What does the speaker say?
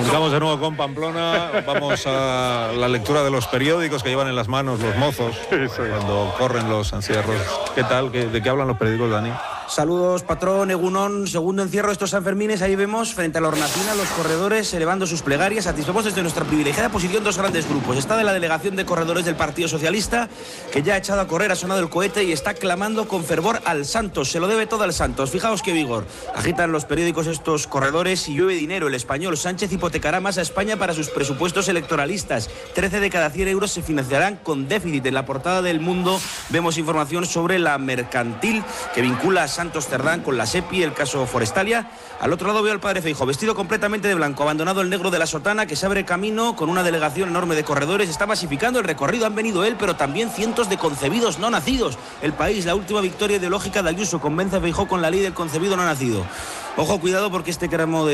Estamos de nuevo con Pamplona. Vamos a la lectura de los periódicos que llevan en las manos los mozos cuando corren los encierros. ¿Qué tal? ¿De qué hablan los periódicos, Dani? Saludos, patrón, Egunon. Segundo encierro de estos Sanfermines. Ahí vemos frente a la hornacina los corredores elevando sus plegarias. Satisfechos desde nuestra privilegiada posición dos grandes grupos. Está de la delegación de corredores del Partido Socialista, que ya ha echado a correr, ha sonado el cohete y está clamando con fervor al Santos. Se lo debe todo al Santos. Fijaos qué vigor. Agitan los periódicos estos corredores y llueve dinero. El español Sánchez hipotecará más a España para sus presupuestos electoralistas. 13 de cada 100 euros se financiarán con déficit. En la portada del Mundo vemos información sobre la mercantil que vincula a Santos Cerdán con la SEPI, el caso Forestalia. Al otro lado veo al padre Feijóo, vestido completamente de blanco, abandonado el negro de la sotana, que se abre camino con una delegación enorme de corredores. Está masificando el recorrido, han venido él, pero también cientos de concebidos no nacidos. El País, la última victoria ideológica de Ayuso, convence a Feijóo con la ley del concebido no nacido. Ojo, cuidado, porque este tramo de